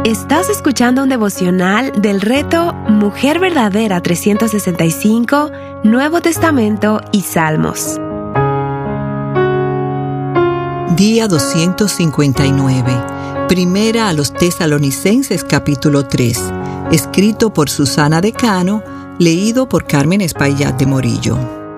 Estás escuchando un devocional del reto Mujer Verdadera 365, Nuevo Testamento y Salmos. Día 259. Primera a los Tesalonicenses capítulo 3. Escrito por Susana Decano, leído por Carmen Espaillat de Morillo.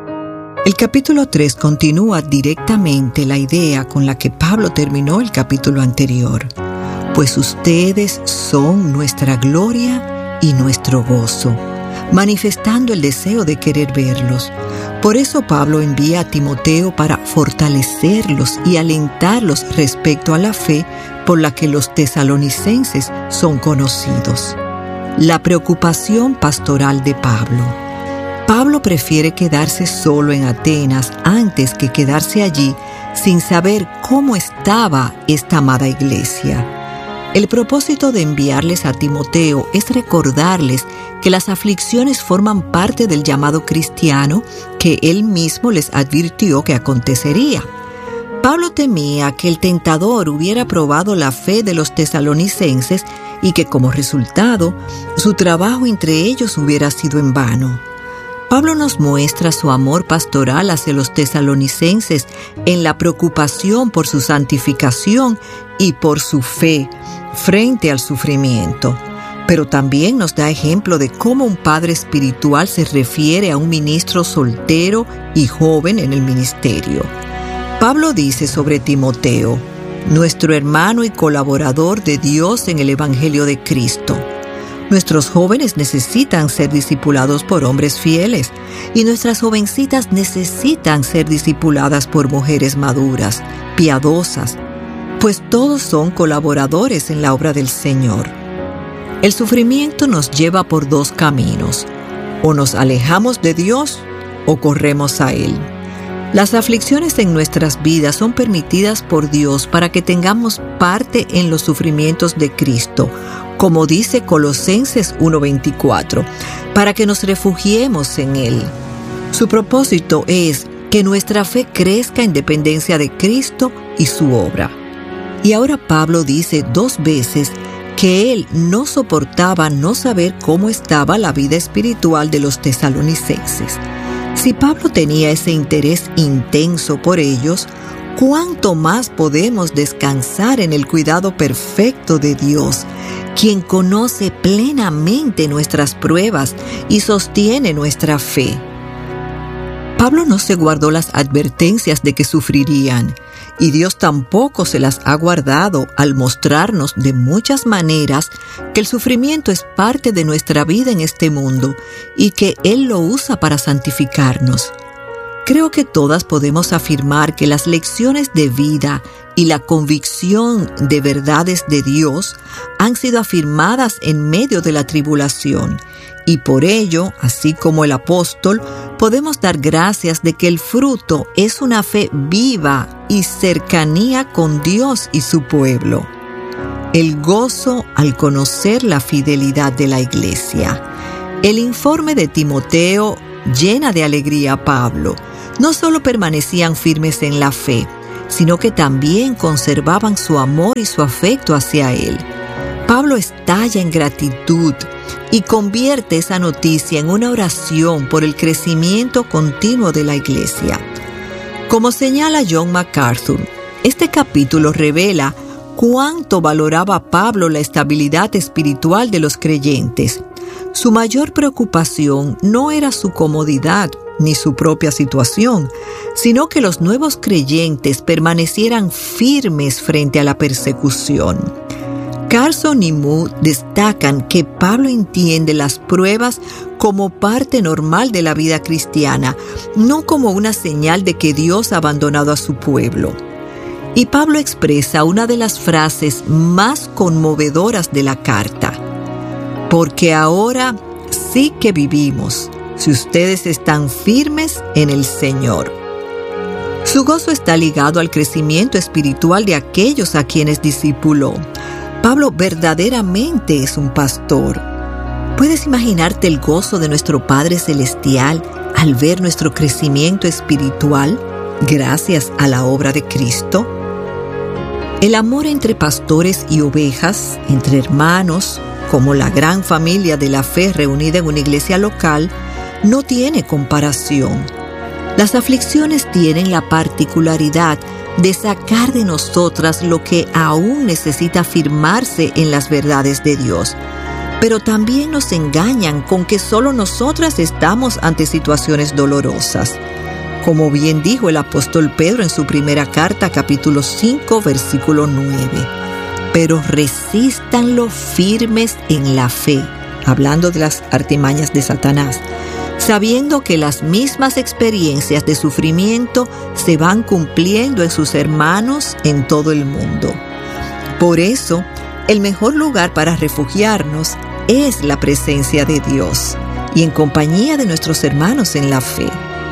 El capítulo 3 continúa directamente la idea con la que Pablo terminó el capítulo anterior. Pues ustedes son nuestra gloria y nuestro gozo, manifestando el deseo de querer verlos. Por eso Pablo envía a Timoteo para fortalecerlos y alentarlos respecto a la fe por la que los tesalonicenses son conocidos. La preocupación pastoral de Pablo. Pablo prefiere quedarse solo en Atenas antes que quedarse allí sin saber cómo estaba esta amada iglesia. El propósito de enviarles a Timoteo es recordarles que las aflicciones forman parte del llamado cristiano que él mismo les advirtió que acontecería. Pablo temía que el tentador hubiera probado la fe de los tesalonicenses y que como resultado su trabajo entre ellos hubiera sido en vano. Pablo nos muestra su amor pastoral hacia los tesalonicenses en la preocupación por su santificación y por su fe frente al sufrimiento. Pero también nos da ejemplo de cómo un padre espiritual se refiere a un ministro soltero y joven en el ministerio. Pablo dice sobre Timoteo, nuestro hermano y colaborador de Dios en el Evangelio de Cristo. Nuestros jóvenes necesitan ser discipulados por hombres fieles y nuestras jovencitas necesitan ser discipuladas por mujeres maduras, piadosas, pues todos son colaboradores en la obra del Señor. El sufrimiento nos lleva por dos caminos: o nos alejamos de Dios o corremos a Él. Las aflicciones en nuestras vidas son permitidas por Dios para que tengamos parte en los sufrimientos de Cristo, como dice Colosenses 1:24, para que nos refugiemos en Él. Su propósito es que nuestra fe crezca en dependencia de Cristo y su obra. Y ahora Pablo dice 2 veces que él no soportaba no saber cómo estaba la vida espiritual de los tesalonicenses. Si Pablo tenía ese interés intenso por ellos, ¿cuánto más podemos descansar en el cuidado perfecto de Dios, quien conoce plenamente nuestras pruebas y sostiene nuestra fe? Pablo no se guardó las advertencias de que sufrirían, y Dios tampoco se las ha guardado al mostrarnos de muchas maneras que el sufrimiento es parte de nuestra vida en este mundo y que Él lo usa para santificarnos. Creo que todas podemos afirmar que las lecciones de vida y la convicción de verdades de Dios han sido afirmadas en medio de la tribulación, y por ello, así como el apóstol, podemos dar gracias de que el fruto es una fe viva y cercanía con Dios y su pueblo. El gozo al conocer la fidelidad de la iglesia. El informe de Timoteo llena de alegría a Pablo. No solo permanecían firmes en la fe, sino que también conservaban su amor y su afecto hacia él. Pablo estalla en gratitud y convierte esa noticia en una oración por el crecimiento continuo de la iglesia. Como señala John MacArthur, este capítulo revela cuánto valoraba Pablo la estabilidad espiritual de los creyentes. Su mayor preocupación no era su comodidad ni su propia situación, sino que los nuevos creyentes permanecieran firmes frente a la persecución. Carson y Mood destacan que Pablo entiende las pruebas como parte normal de la vida cristiana, no como una señal de que Dios ha abandonado a su pueblo. Y Pablo expresa una de las frases más conmovedoras de la carta: porque ahora sí que vivimos, si ustedes están firmes en el Señor. Su gozo está ligado al crecimiento espiritual de aquellos a quienes discipuló. Pablo verdaderamente es un pastor. ¿Puedes imaginarte el gozo de nuestro Padre Celestial al ver nuestro crecimiento espiritual gracias a la obra de Cristo? El amor entre pastores y ovejas, entre hermanos, como la gran familia de la fe reunida en una iglesia local, no tiene comparación. Las aflicciones tienen la particularidad de sacar de nosotras lo que aún necesita afirmarse en las verdades de Dios. Pero también nos engañan con que solo nosotras estamos ante situaciones dolorosas. Como bien dijo el apóstol Pedro en su primera carta, capítulo 5, versículo 9. Pero resístanlo firmes en la fe, hablando de las artimañas de Satanás, sabiendo que las mismas experiencias de sufrimiento se van cumpliendo en sus hermanos en todo el mundo. Por eso, el mejor lugar para refugiarnos es la presencia de Dios y en compañía de nuestros hermanos en la fe.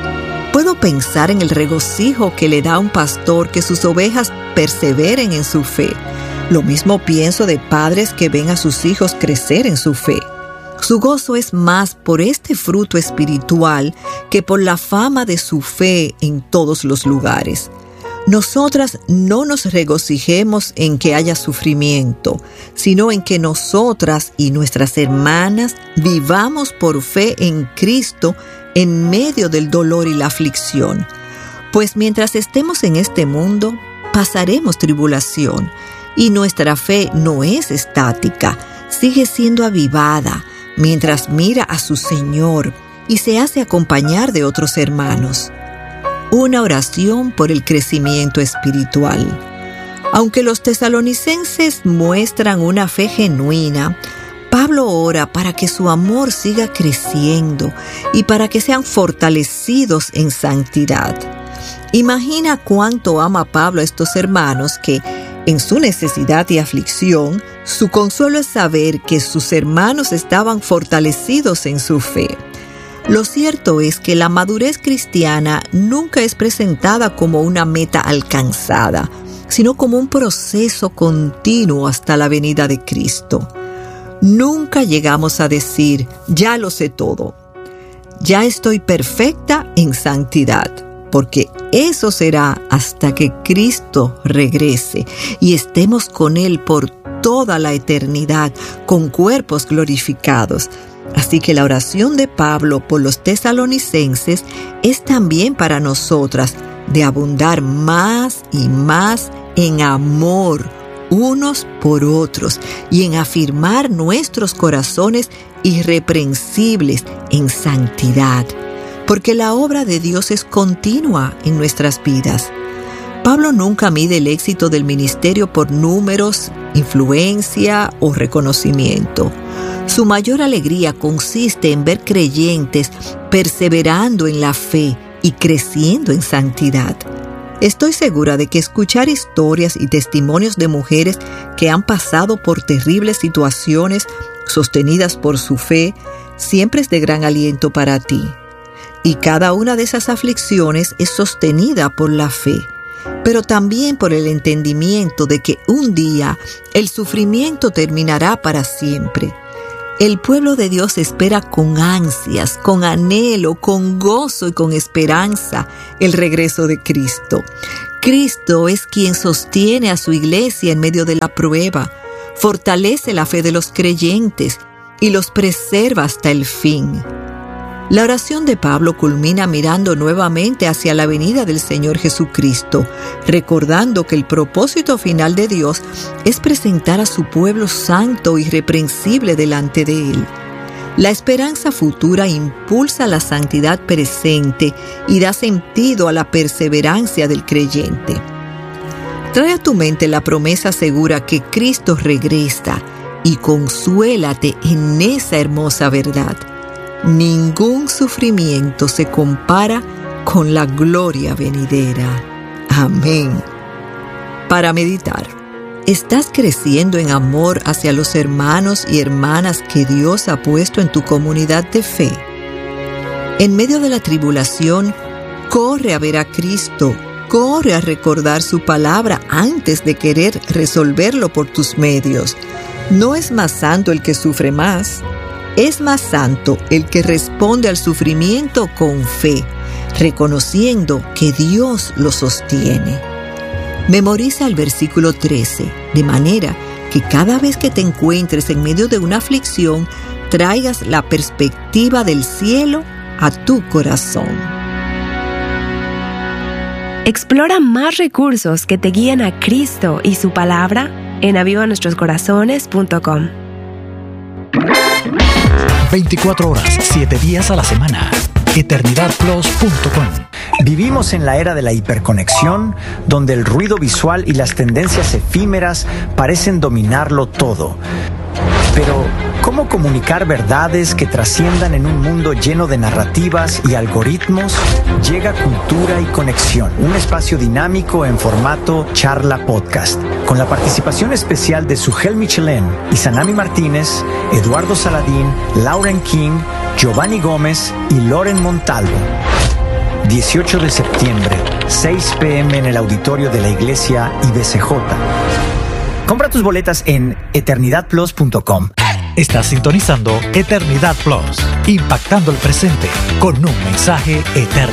Puedo pensar en el regocijo que le da a un pastor que sus ovejas perseveren en su fe. Lo mismo pienso de padres que ven a sus hijos crecer en su fe. Su gozo es más por este fruto espiritual que por la fama de su fe en todos los lugares. Nosotras no nos regocijemos en que haya sufrimiento, sino en que nosotras y nuestras hermanas vivamos por fe en Cristo en medio del dolor y la aflicción. Pues mientras estemos en este mundo, pasaremos tribulación, y nuestra fe no es estática, sigue siendo avivada, mientras mira a su Señor y se hace acompañar de otros hermanos. Una oración por el crecimiento espiritual. Aunque los tesalonicenses muestran una fe genuina, Pablo ora para que su amor siga creciendo y para que sean fortalecidos en santidad. Imagina cuánto ama Pablo a estos hermanos que, en su necesidad y aflicción, su consuelo es saber que sus hermanos estaban fortalecidos en su fe. Lo cierto es que la madurez cristiana nunca es presentada como una meta alcanzada, sino como un proceso continuo hasta la venida de Cristo. Nunca llegamos a decir, ya lo sé todo, ya estoy perfecta en santidad, porque eso será hasta que Cristo regrese y estemos con Él por toda la eternidad, con cuerpos glorificados. Así que la oración de Pablo por los tesalonicenses es también para nosotras de abundar más y más en amor unos por otros y en afirmar nuestros corazones irreprensibles en santidad, porque la obra de Dios es continua en nuestras vidas. Pablo nunca mide el éxito del ministerio por números, influencia o reconocimiento. Su mayor alegría consiste en ver creyentes perseverando en la fe y creciendo en santidad. Estoy segura de que escuchar historias y testimonios de mujeres que han pasado por terribles situaciones sostenidas por su fe siempre es de gran aliento para ti. Y cada una de esas aflicciones es sostenida por la fe, pero también por el entendimiento de que un día el sufrimiento terminará para siempre. El pueblo de Dios espera con ansias, con anhelo, con gozo y con esperanza el regreso de Cristo. Cristo es quien sostiene a su iglesia en medio de la prueba, fortalece la fe de los creyentes y los preserva hasta el fin. La oración de Pablo culmina mirando nuevamente hacia la venida del Señor Jesucristo, recordando que el propósito final de Dios es presentar a su pueblo santo e irreprensible delante de Él. La esperanza futura impulsa la santidad presente y da sentido a la perseverancia del creyente. Trae a tu mente la promesa segura que Cristo regresa y consuélate en esa hermosa verdad. Ningún sufrimiento se compara con la gloria venidera. Amén. Para meditar, ¿estás creciendo en amor hacia los hermanos y hermanas que Dios ha puesto en tu comunidad de fe? En medio de la tribulación, corre a ver a Cristo, corre a recordar su palabra antes de querer resolverlo por tus medios. No es más santo el que sufre más. Es más santo el que responde al sufrimiento con fe, reconociendo que Dios lo sostiene. Memoriza el versículo 13, de manera que cada vez que te encuentres en medio de una aflicción, traigas la perspectiva del cielo a tu corazón. Explora más recursos que te guíen a Cristo y su palabra en avivanuestroscorazones.com. 24 horas, 7 días a la semana. EternidadPlus.com. Vivimos en la era de la hiperconexión, donde el ruido visual y las tendencias efímeras parecen dominarlo todo. Pero, ¿cómo comunicar verdades que trasciendan en un mundo lleno de narrativas y algoritmos? Llega Cultura y Conexión, un espacio dinámico en formato charla podcast, con la participación especial de Sujel Michelén, Izanami Martínez, Eduardo Saladín, Lauren King, Giovanni Gómez y Loren Montalvo. 18 de septiembre, 6 p.m. en el auditorio de la iglesia IBCJ. Compra tus boletas en eternidadplus.com. Estás sintonizando Eternidad Plus, impactando el presente con un mensaje eterno.